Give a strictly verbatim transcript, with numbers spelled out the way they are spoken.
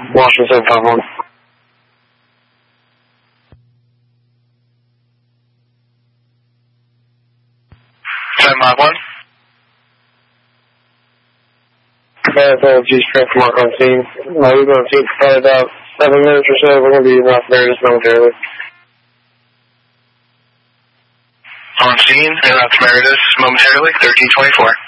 Washington seven five one. seven five one. That's a G-strength mark on scene. Uh, we're going to see for probably about seven minutes or so. We're going to be in Las Vegas momentarily. On scene in Las Vegas momentarily, thirteen twenty-four.